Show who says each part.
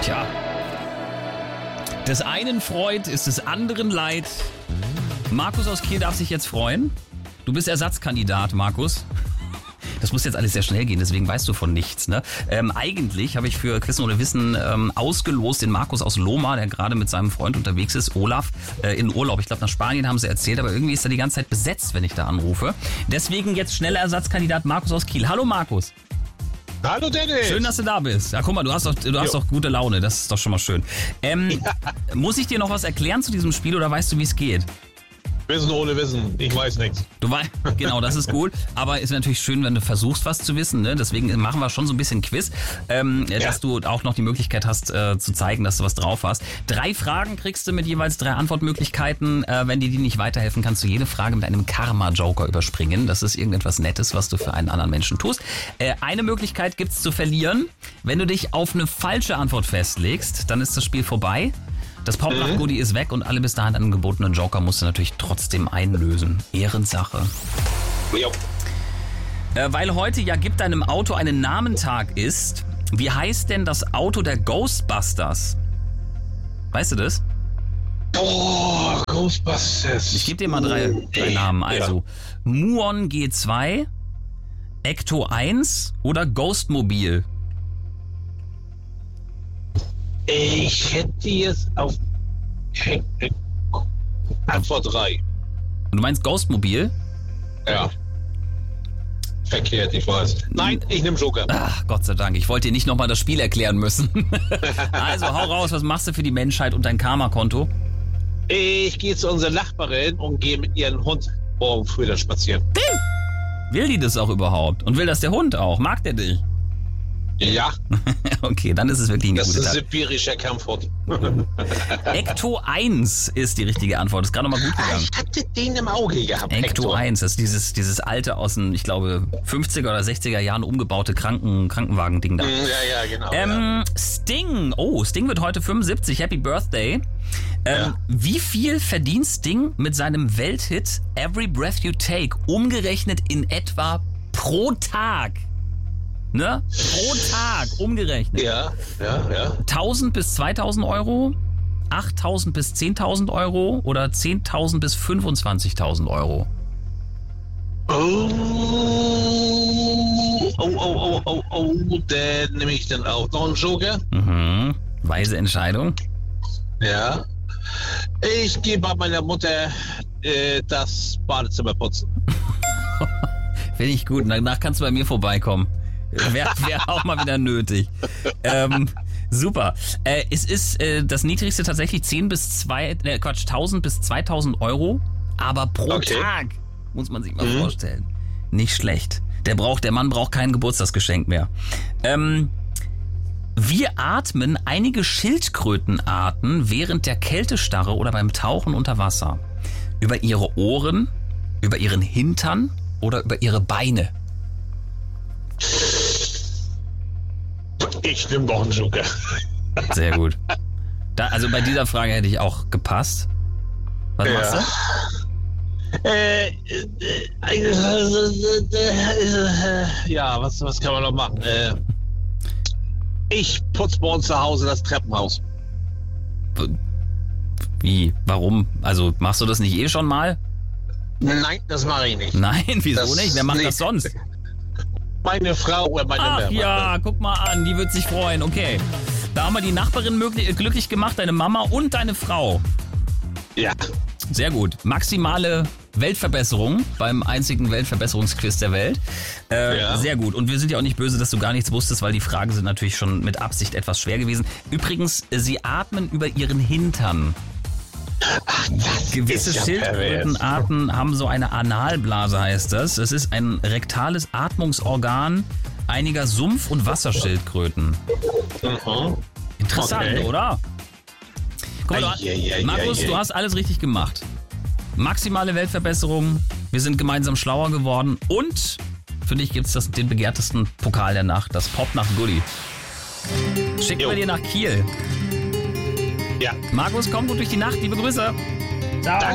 Speaker 1: Tja. Des einen Freud ist des anderen Leid. Markus aus Kiel darf sich jetzt freuen. Du bist Ersatzkandidat, Markus. Das muss jetzt alles sehr schnell gehen, deswegen weißt du von nichts. Ne? Eigentlich habe ich für Quissen oder Wissen ausgelost den Markus aus Loma, der gerade mit seinem Freund unterwegs ist, Olaf, in Urlaub. Ich glaube, nach Spanien haben sie erzählt, aber irgendwie ist er die ganze Zeit besetzt, wenn ich da anrufe. Deswegen jetzt schneller Ersatzkandidat Markus aus Kiel. Hallo Markus.
Speaker 2: Hallo Dennis.
Speaker 1: Schön, dass du da bist. Ja, guck mal, du hast doch gute Laune, das ist doch schon mal schön. Muss ich dir noch was erklären zu diesem Spiel oder weißt du, wie es geht?
Speaker 2: Wissen ohne Wissen, ich weiß nichts.
Speaker 1: Du weißt, genau, das ist cool. Aber ist natürlich schön, wenn du versuchst, was zu wissen. Ne? Deswegen machen wir schon so ein bisschen Quiz, dass du auch noch die Möglichkeit hast, zu zeigen, dass du was drauf hast. 3 Fragen kriegst du mit jeweils 3 Antwortmöglichkeiten. Wenn dir die nicht weiterhelfen, kannst du jede Frage mit einem Karma-Joker überspringen. Das ist irgendetwas Nettes, was du für einen anderen Menschen tust. Eine Möglichkeit gibt's zu verlieren. Wenn du dich auf eine falsche Antwort festlegst, dann ist das Spiel vorbei. Das Popnacht-Goodie ist weg und alle bis dahin angebotenen Joker musst du natürlich trotzdem einlösen. Ehrensache.
Speaker 2: Jo.
Speaker 1: Weil heute ja Gib deinem Auto einen Namentag ist, wie heißt denn das Auto der Ghostbusters? Weißt du das?
Speaker 2: Oh, Ghostbusters.
Speaker 1: Ich gebe dir mal 3 Namen. Also Muon G2, Ecto 1 oder Ghostmobil?
Speaker 2: Ich hätte jetzt auf Antwort 3.
Speaker 1: Und du meinst Ghostmobil?
Speaker 2: Ja. Verkehrt, ich weiß. Nein, ich nehme Joker.
Speaker 1: Ach, Gott sei Dank. Ich wollte dir nicht nochmal das Spiel erklären müssen. Also, hau raus. Was machst du für die Menschheit und dein Karma-Konto?
Speaker 2: Ich gehe zu unserer Nachbarin und gehe mit ihrem Hund morgen früh dann spazieren.
Speaker 1: Will die das auch überhaupt? Und will das der Hund auch? Mag der dich?
Speaker 2: Ja.
Speaker 1: Okay, dann ist es wirklich ein
Speaker 2: Das
Speaker 1: guter
Speaker 2: ist
Speaker 1: Tag.
Speaker 2: sibirischer Kampfhund.
Speaker 1: Ecto 1 ist die richtige Antwort. Ist gerade noch mal gut gegangen.
Speaker 2: Ich hatte den im Auge gehabt.
Speaker 1: Ecto 1, das ist dieses alte aus den, ich glaube, 50er oder 60er Jahren umgebaute Krankenwagen-Ding da.
Speaker 2: Ja, genau.
Speaker 1: Sting. Oh, Sting wird heute 75. Happy Birthday. Wie viel verdient Sting mit seinem Welthit Every Breath You Take umgerechnet in etwa pro Tag? Ne? Pro Tag umgerechnet.
Speaker 2: Ja.
Speaker 1: 1000 bis 2000 Euro, 8000 bis 10.000 Euro oder 10.000 bis 25.000 Euro?
Speaker 2: Dann nehme ich dann auch noch einen Joker.
Speaker 1: Weise Entscheidung.
Speaker 2: Ja. Ich gehe bei meiner Mutter das Badezimmer putzen.
Speaker 1: Finde ich gut. Danach kannst du bei mir vorbeikommen. Wäre auch mal wieder nötig. Super. Es ist das niedrigste tatsächlich 1000 bis 2000 Euro, aber pro Tag, muss man sich mal vorstellen. Nicht schlecht. Der Mann braucht kein Geburtstagsgeschenk mehr. Wir atmen einige Schildkrötenarten während der Kältestarre oder beim Tauchen unter Wasser. Über ihre Ohren, über ihren Hintern oder über ihre Beine.
Speaker 2: Ich nehme noch einen Joker.
Speaker 1: Sehr gut. Also bei dieser Frage hätte ich auch gepasst. Was machst du?
Speaker 2: Ja, was kann man noch machen? Ich putze bei uns zu Hause das Treppenhaus.
Speaker 1: Wie? Warum? Also machst du das nicht eh schon mal?
Speaker 2: Nein, das mache ich nicht.
Speaker 1: Nein, wieso
Speaker 2: Das
Speaker 1: nicht? Wer macht
Speaker 2: nicht.
Speaker 1: das sonst?
Speaker 2: Meine Frau oder meine
Speaker 1: Ach
Speaker 2: Mama.
Speaker 1: ja, guck mal an, die wird sich freuen. Okay. Da haben wir die Nachbarin glücklich gemacht, deine Mama und deine Frau.
Speaker 2: Ja.
Speaker 1: Sehr gut. Maximale Weltverbesserung beim einzigen Weltverbesserungsquiz der Welt.
Speaker 2: Ja.
Speaker 1: Sehr gut. Und wir sind ja auch nicht böse, dass du gar nichts wusstest, weil die Fragen sind natürlich schon mit Absicht etwas schwer gewesen. Übrigens, sie atmen über ihren Hintern.
Speaker 2: Ach,
Speaker 1: Gewisse
Speaker 2: ist ja
Speaker 1: Schildkrötenarten haben so eine Analblase, heißt das. Es ist ein rektales Atmungsorgan einiger Sumpf- und Wasserschildkröten. Interessant,
Speaker 2: Okay.
Speaker 1: oder? Guck mal, Markus, du hast alles richtig gemacht. Maximale Weltverbesserung. Wir sind gemeinsam schlauer geworden. Und für dich gibt es den begehrtesten Pokal der Nacht, das Popnacht-Goodie. Schicken wir dir nach Kiel.
Speaker 2: Ja.
Speaker 1: Markus, komm gut durch die Nacht. Liebe Grüße. Ciao.
Speaker 2: Danke.